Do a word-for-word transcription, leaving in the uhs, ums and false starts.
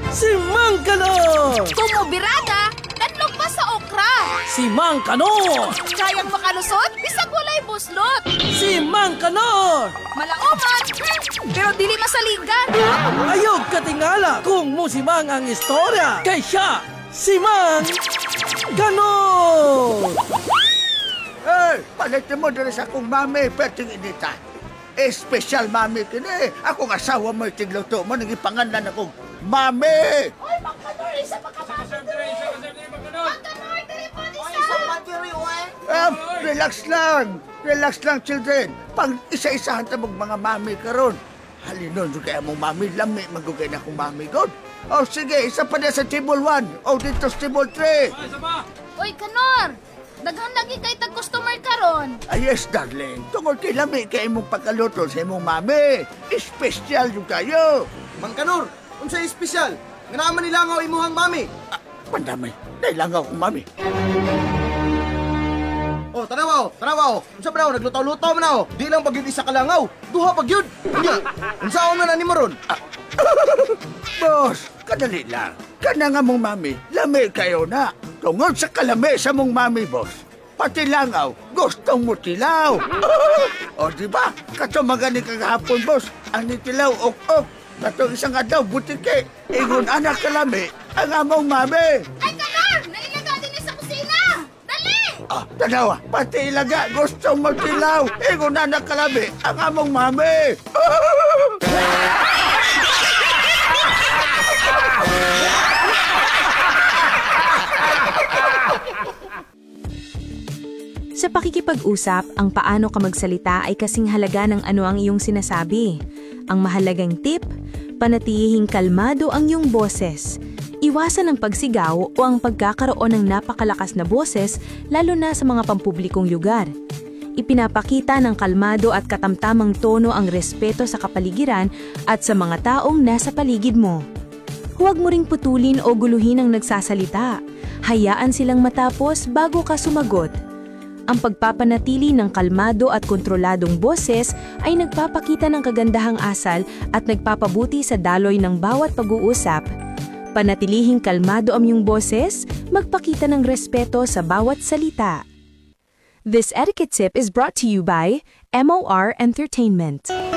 Si Mang Kanor! Tumubirada, nanlog pa sa okra. Si Mang Kanor! Kayang makalusot, bisag walay buslot. Si Mang Kanor! Malauman, hmm, pero dili masaligan. Ayog katingala kung musimang ang istorya. Kay siya, si Mang Kanor! Hey, palit mo dito sa akong mami, perting inita. Espesyal mami kini. Akong asawa mo itigluto mo, nagipangalan akong mami! Oy, Mang Kanor, isa pa ka mami. Mang Kanor, dili po isa. Um, relax lang. Relax lang, children. Pag isa-isahan tamog mga mami karon. Halinon, yung kaya mong mami, lami, magugay na akong mami god. O sige, isa pa na sa table one. O dito sa table three. Oy, Kanor, daghan lagi kay tag customer karon. Ay, yes, darling. Tungkol kay lami kay imong pagkaluto sa imong mami. Espesyal yung kayo. Mang Kanor, unsay espesyal? Nga naman nilangaw imuhang mami. Ah, pandamay. Nailangaw kong mami. Oh, tanawa oh, tanawa oh. Unsa ba na naglutaw-lutaw man oh. Di lang pagyud isa kalangaw. Duha pagyud. Unya, unsa man na nimo ron? Ah. Boss, kadali lang. Kana nga mong mami, lami kayo na. Tungod sa kalami sa mong mami, boss. Pati langaw, gustong mo tilaw. O, di ba? Kato magani kagahapon, boss. Ang nitilaw, ok-ok. Kato isang adaw, butike. Ingon anak kalami, ang among mami. Ay, Kanor, nailaga din sa kusina. Dali! Ah, tanawa, pati ilaga, gustong mo tilaw. Ingon anak kalami, ang among mami. Sa pakikipag-usap, ang paano ka magsalita ay kasing halaga ng ano ang iyong sinasabi. Ang mahalagang tip, panatilihing kalmado ang iyong boses. Iwasan ang pagsigaw o ang pagkakaroon ng napakalakas na boses lalo na sa mga pampublikong lugar. Ipinapakita ng kalmado at katamtamang tono ang respeto sa kapaligiran at sa mga taong nasa paligid mo. Huwag mo ring putulin o guluhin ang nagsasalita. Hayaan silang matapos bago ka sumagot. Ang pagpapanatili ng kalmado at kontroladong boses ay nagpapakita ng kagandahang asal at nagpapabuti sa daloy ng bawat pag-uusap. Panatilihing kalmado ang iyong boses, magpakita ng respeto sa bawat salita. This etiquette tip is brought to you by M O R Entertainment.